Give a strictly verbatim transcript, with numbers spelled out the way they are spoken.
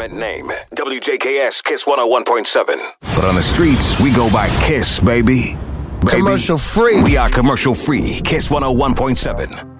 government name. W J K S Kiss one oh one point seven. But on the streets, we go by Kiss, baby. baby. Commercial free. We are commercial free. Kiss one oh one point seven.